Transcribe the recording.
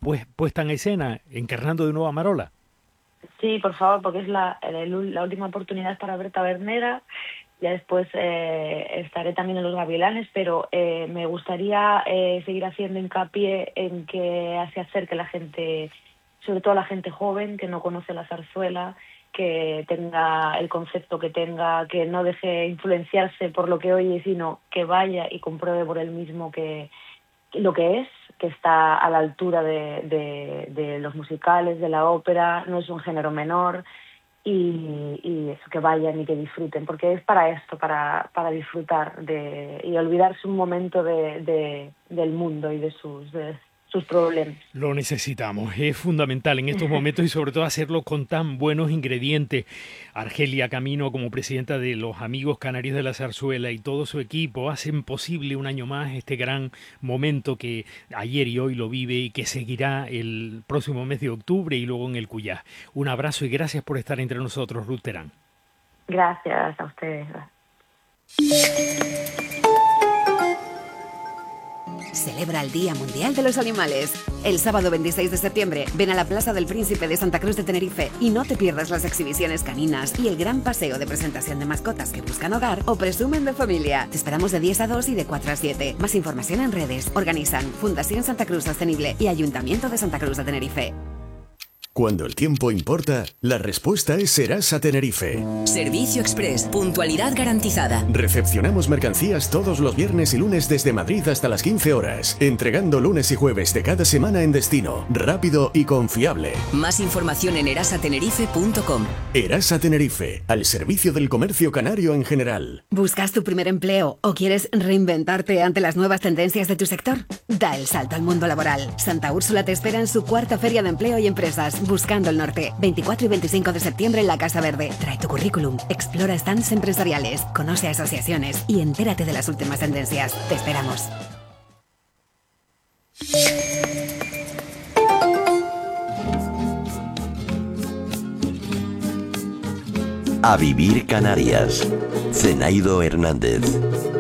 pues, puesta en escena, encarnando de nuevo a Marola. Sí, por favor, porque es la última oportunidad para ver Tabernera. Ya después estaré también en Los Gavilanes, pero me gustaría seguir haciendo hincapié en que se acerque la gente, sobre todo la gente joven que no conoce la zarzuela, que tenga el concepto que tenga, que no deje influenciarse por lo que oye, sino que vaya y compruebe por él mismo que lo que es, que está a la altura de los musicales, de la ópera, no es un género menor, y eso, que vayan y que disfruten, porque es para esto, para disfrutar y olvidarse un momento del mundo y de sus problemas. Lo necesitamos, es fundamental en estos momentos y sobre todo hacerlo con tan buenos ingredientes. Argelia Camino, como presidenta de los Amigos Canarios de la Zarzuela, y todo su equipo hacen posible un año más este gran momento que ayer y hoy lo vive y que seguirá el próximo mes de octubre y luego en el Cuyá. Un abrazo y gracias por estar entre nosotros, Ruth Terán. Gracias a ustedes. Celebra el Día Mundial de los Animales. El sábado 26 de septiembre, ven a la Plaza del Príncipe de Santa Cruz de Tenerife y no te pierdas las exhibiciones caninas y el gran paseo de presentación de mascotas que buscan hogar o presumen de familia. Te esperamos de 10 a 2 y de 4 a 7. Más información en redes. Organizan Fundación Santa Cruz Sostenible y Ayuntamiento de Santa Cruz de Tenerife. Cuando el tiempo importa, la respuesta es Serasa Tenerife. Servicio Express, puntualidad garantizada. Recepcionamos mercancías todos los viernes y lunes desde Madrid hasta las 15 horas, entregando lunes y jueves de cada semana en destino, rápido y confiable. Más información en erasatenerife.com. Erasa Tenerife, al servicio del comercio canario en general. ¿Buscas tu primer empleo o quieres reinventarte ante las nuevas tendencias de tu sector? Da el salto al mundo laboral. Santa Úrsula te espera en su cuarta Feria de Empleo y Empresas, Buscando el Norte, 24 y 25 de septiembre en la Casa Verde. Trae tu currículum, explora stands empresariales, conoce asociaciones y entérate de las últimas tendencias. Te esperamos. A vivir Canarias. Zenaido Hernández.